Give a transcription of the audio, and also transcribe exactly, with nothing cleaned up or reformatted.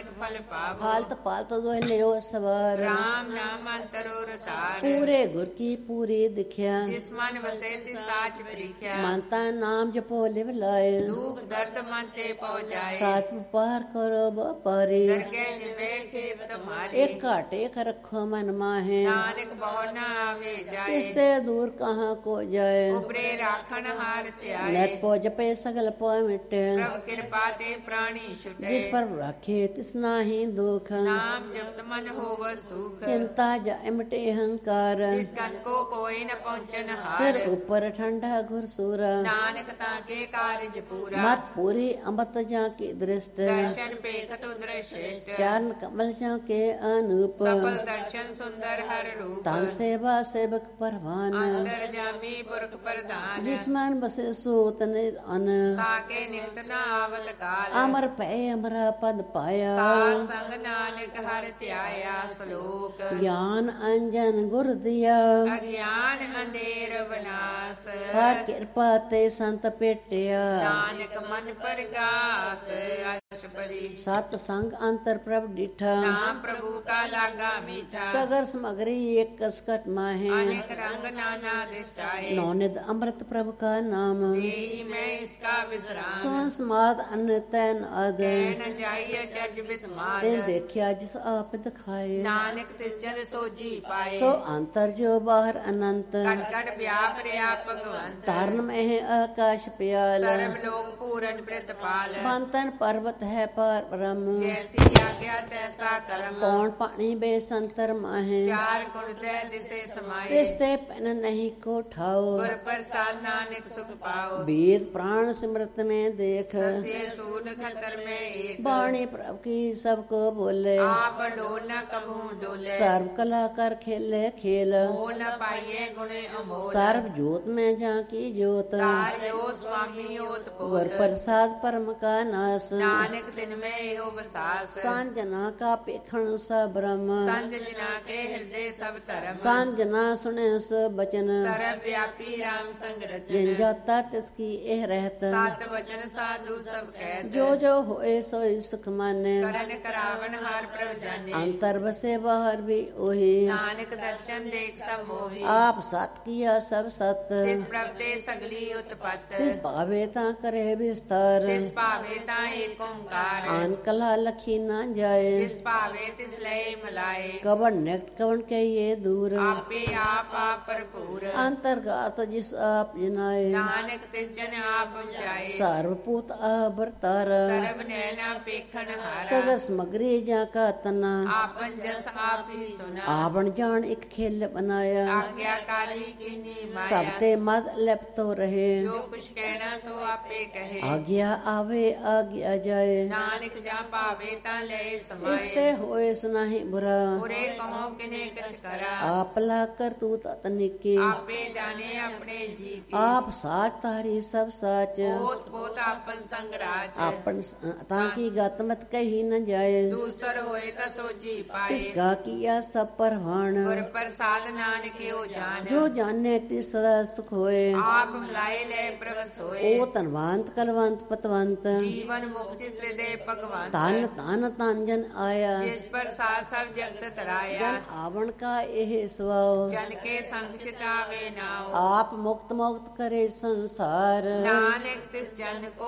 फल पावो। हालत पालत दोए लियो सवार, राम नाम अंतरो रतार। पूरे गुर की पूरी दिख्या, जिस मन वसे तिस साच प्रीख्या। मानता नाम जपो लिव लाए, दुख दर्द मन ते पहुँचाए। साथ पार करो व्यापारी, दरगे निबेड़ के तुम्हारी। एक घाट एक रखो मन माहे, नानक बहु न आवे जाए। इससे दूर कहाँ को जाए, उपरे राखण हार त्याए। नर पो जपे सगल पो मिटे, प्रभु कृपा ते प्राणी छुटे। जिस पर रखे तिस नाही दुख, नाम जपत मन होव सुख। चिंता जाए मिटे अहंकार, जिस गन को कोई न पहुँचन सिर हार। ऊपर ठंडा घुरसूरा, नानक ताके कार्य पूरा। मत पूरी अमृत जा की दृष्ट, दर्शन पेखत उदर श्रेष्ठ। चरण कमल जा के अनूप, सफल दर्शन सुंदर हर रूप। तान सेवा सेवक परवान, अंतर जामी पुरख प्रधान। जिसमान बसे सूत निज अन, ताके निकट न आवत काल। अमर पै अमरा पद पाया, सार संग नानक हर त्याया श्लोक। ज्ञान अंजन गुर दिया, अज्ञान अंधेर विनाश। हर कृपा ते संत पेटिया, नानक मन प्रगास अष्टपदी। सत संग अंतर प्रभ डिठा, नाम प्रभु का लागा मीठा। सगर समगरी एक कसकट माहे, अनेक रंग नाना दृष्टाए। नौनिद अमृत प्रभु का नाम, देहि मैं इसका विश्राम। सुन समाद अन्न तैन अद, कह न जाइए जज विस्माद। ते देखिया जिस आप दिखाए, नानक तिस जन सो जी पाए। सो अंतर जो बाहर अनंत, कट कट व्याप रया भगवंत। तारण में है आकाश प्याल, सर्व लोक पूरन प्रतपाल। बंतन पर्वत है पार ब्रह्म, जैसी आज्ञा तैसा कर्म। कौन पानी बेसंतर माहे, चार गुण दे दिसे समाये। तिसते पेन नहीं को ठाओ, गुर प्रसाद नानक सुख पाओ। वेद प्राण सिमृत में देख, सस्य सून खतर में एक। वाणी प्रभु की सबको बोले, आप डोल न कबू डोले। सर्व कला कर खेले खेल, हो न पाइये गुण अमोल। सर्व जोत में जाकी जोत, कार्यो स्वामी ओत गुर पोत। प्रसाद परम का नाश, नानक दिन में हो बसास। सांजना का पेखण सा ब्रह्म, संत जना के हृदय सब धर्म। सांजना सुने स बचन, सर्व व्यापी राम संग जिन रचन। जाता तिसकी एह रहत, सात वचन साधु सब कहत। जो जो होए सोई सुख माने, करन करावन हार प्रभ जाने। अंतर बसे बाहर भी ओही, नानक दर्शन देख सब मोही। आप सत किया सब सत, तिस प्रभ ते सगली उत्पत्त। तिस पावे ता करे विस्तार, तिस पावे ता एक ओंकार। आन कला लखी ना जाए, जिस पावे तिस लय मलाए। कवन निकट कवन के ये दूर, आपे आप आप भरपूर। अंतर्गात जिस आप जनाए, नानक तिस जन आप जाए। सर्वपूत अवतार, सर्व नैना पेखन हारा। सगर समग्री जा का तना, आपन जस आप ही सुना। आवण जान एक खेल बनाया, आज्ञाकारी किन्नी माया। सबते मद लिप्तो रहे, जो कुछ कहना सो आपे कहे। आज्ञा आवे आज्ञा जाए, नानक जा पावे ता लय समाये। इसते होए सुनाही बुरा, बुरे कहो किने कछ करा। आप ला कर तू तनिकी, आपे जाने अपने जी की। आप साच तारी सब साच, पोत पोत आपन संगराज। आपन ताकि गत मत कही न जाए, दूसर होए ता सो जी पाए। तिसका किया सब परवान, गुर प्रसाद नानक यो जान। जो जाने तिस सदा सुख होए, आप मिलाए ले प्रभ सोए। ओ तनवंत कलवंत पतवंत, जीवन मुक्त हृदय भगवंत। तान तान तान जन आया, जिस पर साथ सब जगत तराया। जन आवण का एह स्वभाव, जन के संग चितावे नाओ। आप मुक्त मुक्त करे संसार, नानक तिस जन को